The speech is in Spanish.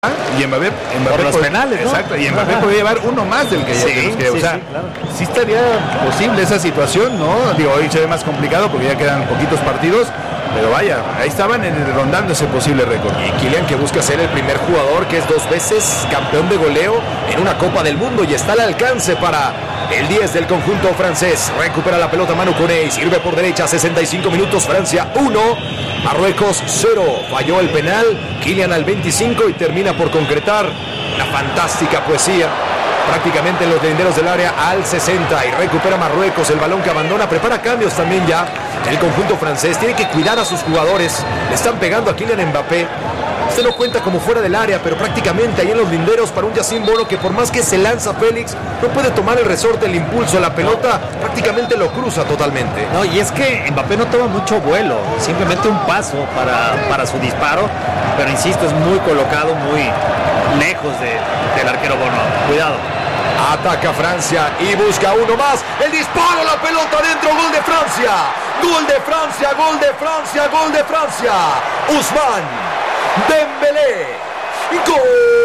Y Mbappé por los penales, ¿no? Exacto, y Mbappé podría llevar uno más del que ya o sea, claro. Sí estaría posible esa situación, ¿no? Digo, hoy se ve más complicado porque ya quedan poquitos partidos, pero vaya, ahí estaban rondando ese posible récord. Y Kylian, que busca ser el primer jugador que es 2 veces campeón de goleo en una Copa del Mundo, y está al alcance para el 10 del conjunto francés. Recupera la pelota Manu Koné, sirve por derecha, 65 minutos, Francia 1, Marruecos 0. Falló el penal Kylian al 25 y termina por concretar una fantástica poesía prácticamente en los linderos del área al 60, y recupera Marruecos el balón que abandona. Prepara cambios también ya el conjunto francés, tiene que cuidar a sus jugadores, le están pegando a Kylian Mbappé. Este no cuenta como fuera del área, pero prácticamente ahí en los linderos para un Yacine Bono que, por más que se lanza Félix, no puede tomar el resorte, el impulso, la pelota prácticamente lo cruza totalmente. No, y es que Mbappé no toma mucho vuelo, simplemente un paso para su disparo, pero insisto, es muy colocado, muy lejos del arquero Bono. Cuidado. Ataca Francia y busca uno más. El disparo, la pelota dentro, gol de Francia. Gol de Francia, gol de Francia, gol de Francia. Ousmane Dembélé. ¡Gol!